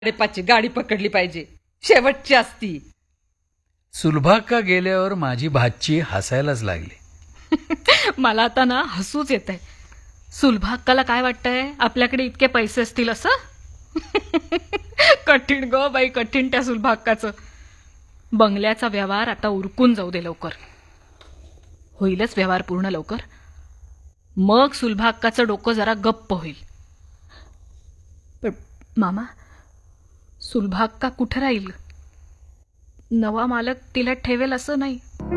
रेपाची गाडी पकडली पाहिजे, शेवटची असती. सुलभाक्का गेल्यावर माझी भाची हसायलाच लागली. मला आता ना हसूच येत आहे. सुलभाक्काला काय वाटतंय आपल्याकडे इतके पैसे असतील असं? कठीण ग बाई, कठीण त्या सुलभाक्काचं. बंगल्याचा व्यवहार आता उरकून जाऊ दे लवकर. होईलच व्यवहार पूर्ण लवकर, मग सुलभाक्काचं डोकं जरा गप्प होईल. पण मामा, सुलभाक्का कुठं राहील? नवा मालक तिला ठेवेल असं नाही.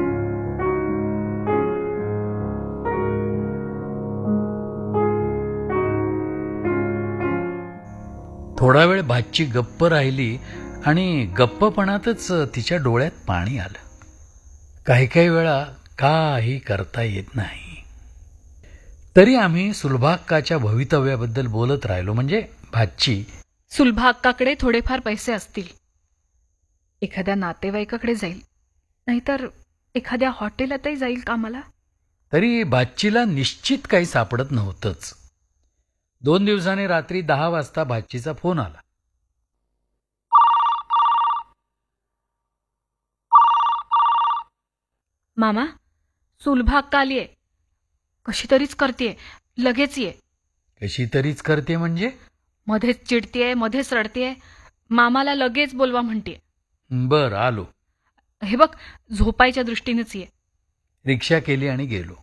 थोडा वेळ भाची गप्प राहिली आणि गप्पपणातच तिच्या डोळ्यात पाणी आलं. काही काही वेळा काही करता येत नाही. तरी आम्ही सुलभाक्काच्या भवितव्याबद्दल बोलत राहिलो. म्हणजे भाची, सुलभाक्काकडे थोडेफार पैसे असतील, एखाद्या नातेवाईकाकडे जाईल, नाहीतर एखाद्या हॉटेलातही जाईल कामाला. तरी भाचीला निश्चित काही सापडत नव्हतंच. 2 दिवसांनी रात्री 10 वाजता भाचीचा फोन आला. मामा, सुलभाक्का आलीये, कशी तरीच करतेय, लगेच ये. कशी तरीच करते म्हणजे? मध्येच चिडतेय, मध्येच रडतेय, मामाला लगेच बोलवा म्हणतेय. बर, आलो. हे बघ, झोपायच्या दृष्टीनेच ये. रिक्षा केली आणि गेलो.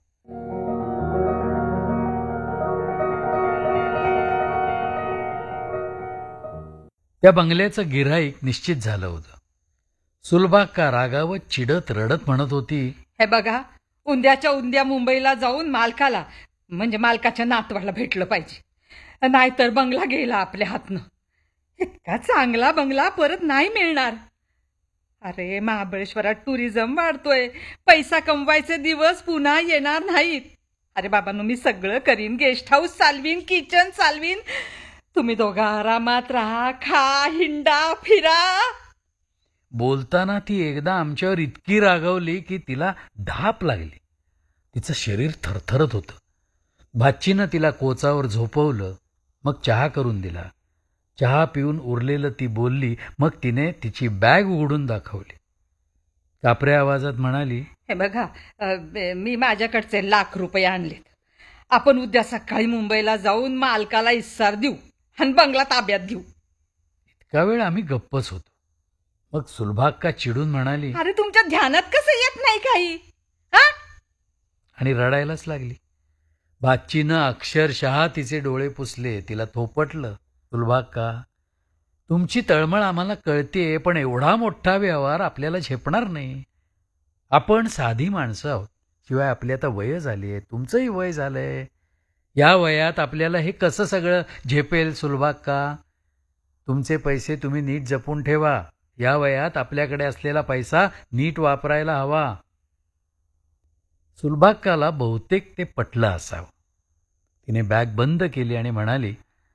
त्या बंगल्याचं गिऱ्हाईक निश्चित झालं होतं. सुलभाक्का रागावत, चिडत, रडत म्हणत होती, हे बघा, उद्याच्या उद्या मुंबईला जाऊन मालकाला, म्हणजे मालकाच्या नातवाला भेटलं पाहिजे, नाहीतर बंगला गेला आपल्या हातनं. इतका चांगला बंगला परत नाही मिळणार. अरे, महाबळेश्वरात टुरिझम वाढतोय, पैसा कमवायचे दिवस पुन्हा येणार नाहीत. अरे बाबांनो, मी सगळं करीन, गेस्ट हाऊस चालवीन, किचन चालवीन, तुम्ही दोघा आरामात राहा, खा, हिंडा, फिरा. बोलताना ती एकदा आमच्यावर इतकी रागावली की तिला धाप लागली. तिचं शरीर थरथरत होतं. भाचीनं तिला कोचावर झोपवलं, मग चहा करून दिला. चहा पिऊन उरलेलं ती बोलली. मग तिने तिची बॅग उघडून दाखवली. कापऱ्या आवाजात म्हणाली, हे बघा, मी माझ्याकडचे ₹1,00,000 आणलेत. आपण उद्या सकाळी मुंबईला जाऊन मालकाला इस्सार देऊ आणि बंगला ताब्यात घेऊ. इतका वेळ आम्ही गप्पच होतो. मग सुलभाक्का चिडून म्हणाली, अरे, तुमच्या ध्यानात कसं येत नाही काही, हा? आणि रडायलाच लागली. भाचीनं अक्षरशः तिचे डोळे पुसले. तिला थोपटलं, सुलभाक्का, तुमची तळमळ आम्हाला कळते, पण एवढा मोठा व्यवहार आपल्याला झेपणार नाही. आपण साधी माणसं आहोत. शिवाय आपली आता वय झाली आहे, तुमचंही वय झालंय. या वयात आपल्याला हे कसं सगळं झेपेल सुलभाक्का? तुमचे पैसे तुम्ही नीट जपून ठेवा. या वयात आपल्याकडे असलेला पैसा नीट वापरायला हवा. सुलभाक्काला बहुतेक ते पटलं असावं. तिने बॅग बंद केली आणि म्हणाली,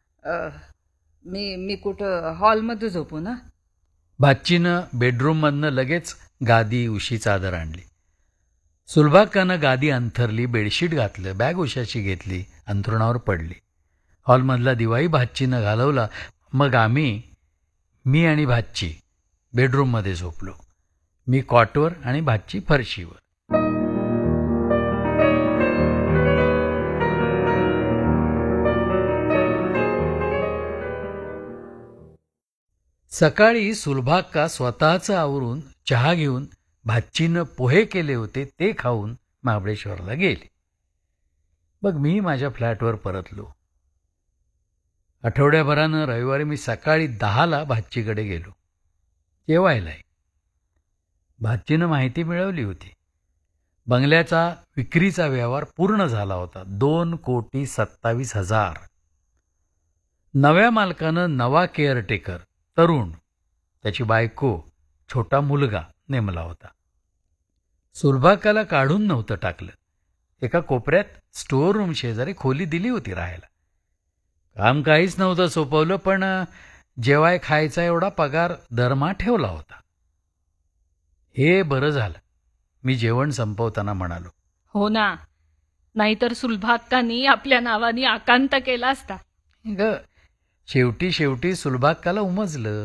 मी कुठं हॉलमध्ये झोपू ना? भाचीनं बेडरूममधनं लगेच गादी, उशी, चादर आणली. सुलभाक्कानं गादी अंथरली, बेडशीट घातलं, बॅग उशाची घेतली, अंथरुणावर पडली. हॉलमधला दिवाही भाचीनं घालवला. मग मी आणि भाची बेडरूममध्ये झोपलो. मी कॉटवर आणि भाची फरशीवर. सकाळी सुलभाक्का स्वतःचं आवरून चहा घेऊन, भाचीनं पोहे केले होते ते खाऊन महाबळेश्वरला गेली. मग मी माझ्या फ्लॅटवर परतलो. आठवड्याभरानं रविवारी मी सकाळी 10ला भाचीकडे गेलो, जेवायलाही. भाचीनं माहिती मिळवली होती. बंगल्याचा विक्रीचा व्यवहार पूर्ण झाला होता. 2,27,000. नव्या मालकानं नवा केअरटेकर, तरुण, त्याची बायको, छोटा मुलगा नेमला होता. सुलभाक्काला काढून नव्हतं टाकलं. एका कोपऱ्यात स्टोअर रूम शेजारी खोली दिली होती राहायला. काम काहीच नव्हतं सोपवलं, पण जेवाय खायचा एवढा पगार दरमहा ठेवला होता. हे बरं झालं, मी जेवण संपवताना म्हणालो. हो ना, नाहीतर सुलभाक्कानी आपल्या नावानी आकांत केला असता. ग शेवटी सुलभाक्काला उमजलं